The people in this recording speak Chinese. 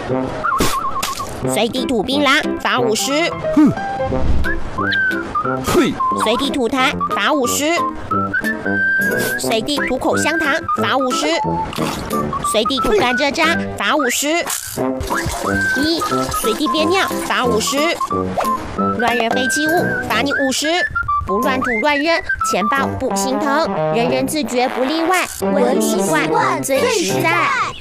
随地吐槟榔罚50。 嘿， 随地吐痰罚50。随地吐口香糖罚50。随地吐甘蔗渣罚50。随地憋尿罚50。乱扔废弃物罚你50。不乱吐乱扔，钱包不心疼，人人自觉不例外，文明习惯最实在。